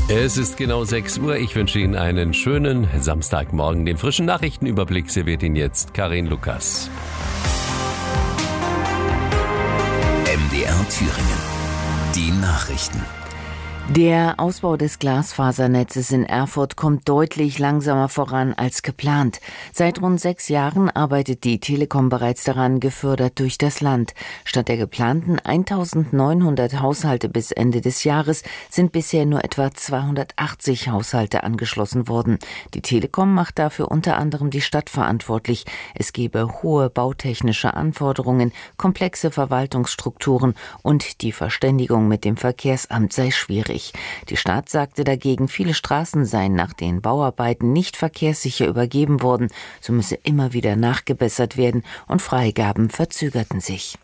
Es ist genau 6 Uhr. Ich wünsche Ihnen einen schönen Samstagmorgen. Den frischen Nachrichtenüberblick serviert Ihnen jetzt Karin Lukas. MDR Thüringen. Die Nachrichten. Der Ausbau des Glasfasernetzes in Erfurt kommt deutlich langsamer voran als geplant. Seit rund 6 Jahren arbeitet die Telekom bereits daran, gefördert durch das Land. Statt der geplanten 1900 Haushalte bis Ende des Jahres sind bisher nur etwa 280 Haushalte angeschlossen worden. Die Telekom macht dafür unter anderem die Stadt verantwortlich. Es gebe hohe bautechnische Anforderungen, komplexe Verwaltungsstrukturen und die Verständigung mit dem Verkehrsamt sei schwierig. Die Stadt sagte dagegen, viele Straßen seien nach den Bauarbeiten nicht verkehrssicher übergeben worden. So müsse immer wieder nachgebessert werden und Freigaben verzögerten sich.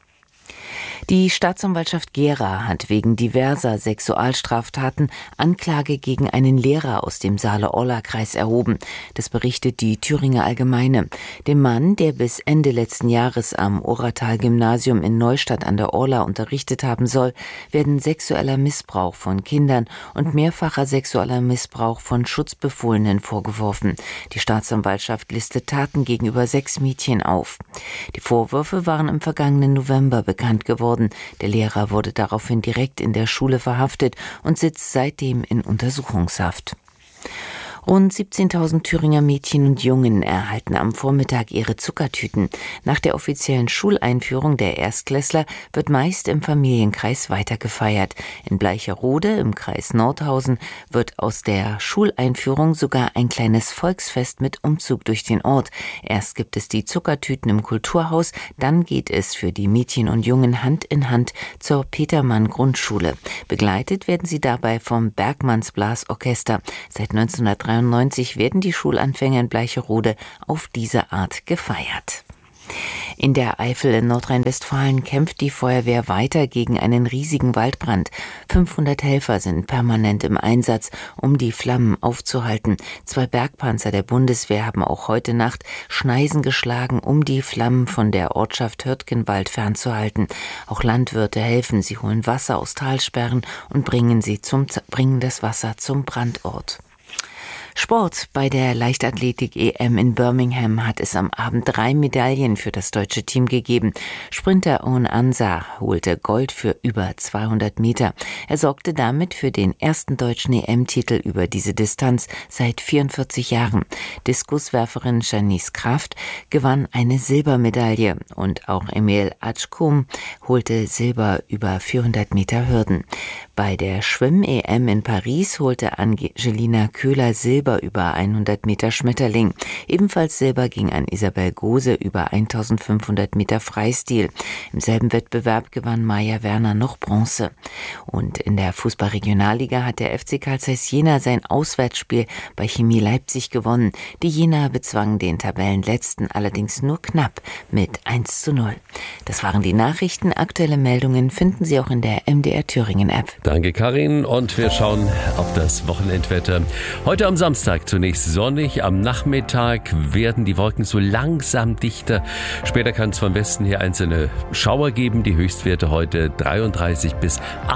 Die Staatsanwaltschaft Gera hat wegen diverser Sexualstraftaten Anklage gegen einen Lehrer aus dem Saale-Orla-Kreis erhoben. Das berichtet die Thüringer Allgemeine. Dem Mann, der bis Ende letzten Jahres am Oratal-Gymnasium in Neustadt an der Orla unterrichtet haben soll, werden sexueller Missbrauch von Kindern und mehrfacher sexueller Missbrauch von Schutzbefohlenen vorgeworfen. Die Staatsanwaltschaft listet Taten gegenüber 6 Mädchen auf. Die Vorwürfe waren im vergangenen November bekannt geworden. Der Lehrer wurde daraufhin direkt in der Schule verhaftet und sitzt seitdem in Untersuchungshaft. Rund 17.000 Thüringer Mädchen und Jungen erhalten am Vormittag ihre Zuckertüten. Nach der offiziellen Schuleinführung der Erstklässler wird meist im Familienkreis weiter gefeiert. In Bleicherode im Kreis Nordhausen wird aus der Schuleinführung sogar ein kleines Volksfest mit Umzug durch den Ort. Erst gibt es die Zuckertüten im Kulturhaus, dann geht es für die Mädchen und Jungen Hand in Hand zur Petermann-Grundschule. Begleitet werden sie dabei vom Bergmanns Blasorchester. Seit 1993 werden die Schulanfänger in Bleicherode auf diese Art gefeiert. In der Eifel in Nordrhein-Westfalen kämpft die Feuerwehr weiter gegen einen riesigen Waldbrand. 500 Helfer sind permanent im Einsatz, um die Flammen aufzuhalten. 2 Bergpanzer der Bundeswehr haben auch heute Nacht Schneisen geschlagen, um die Flammen von der Ortschaft Hürtgenwald fernzuhalten. Auch Landwirte helfen. Sie holen Wasser aus Talsperren und bringen das Wasser zum Brandort. Sport. Bei der Leichtathletik-EM in Birmingham hat es am Abend 3 Medaillen für das deutsche Team gegeben. Sprinter Owen Ansah holte Gold für über 200 Meter. Er sorgte damit für den ersten deutschen EM-Titel über diese Distanz seit 44 Jahren. Diskuswerferin Janice Kraft gewann eine Silbermedaille und auch Emil Atschkum holte Silber über 400 Meter Hürden. Bei der Schwimm-EM in Paris holte Angelina Köhler Silber über 100 Meter Schmetterling. Ebenfalls Silber ging an Isabel Gose über 1500 Meter Freistil. Im selben Wettbewerb gewann Maja Werner noch Bronze. Und in der Fußball-Regionalliga hat der FC Carl Zeiss Jena sein Auswärtsspiel bei Chemie Leipzig gewonnen. Die Jenaer bezwangen den Tabellenletzten allerdings nur knapp mit 1:0. Das waren die Nachrichten. Aktuelle Meldungen finden Sie auch in der MDR Thüringen App. Danke, Karin. Und wir schauen auf das Wochenendwetter. Heute am Samstag zunächst sonnig. Am Nachmittag werden die Wolken so langsam dichter. Später kann es von Westen her einzelne Schauer geben. Die Höchstwerte heute 33 bis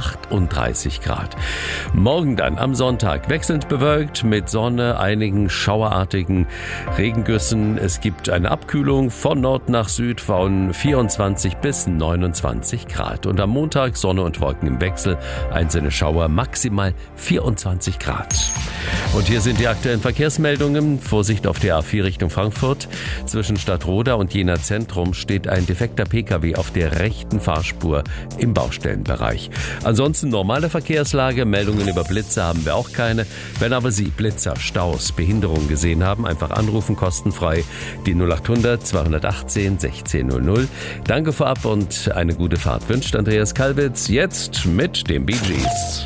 38 Grad. Morgen dann am Sonntag wechselnd bewölkt mit Sonne, einigen schauerartigen Regengüssen. Es gibt eine Abkühlung von Nord nach Süd von 24 bis 29 Grad. Und am Montag Sonne und Wolken im Wechsel. Einzelne Schauer, maximal 24 Grad. Und hier sind die aktuellen Verkehrsmeldungen. Vorsicht auf der A4 Richtung Frankfurt. Zwischen Stadtroda und Jena Zentrum steht ein defekter Pkw auf der rechten Fahrspur im Baustellenbereich. Ansonsten normale Verkehrslage. Meldungen über Blitze haben wir auch keine. Wenn aber Sie Blitzer, Staus, Behinderungen gesehen haben, einfach anrufen, kostenfrei. Die 0800 218 1600. Danke vorab und eine gute Fahrt wünscht Andreas Kalbitz. Jetzt mit dem Bee Gees.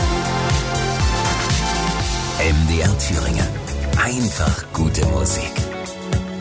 MDR Thüringen. Einfach gute Musik.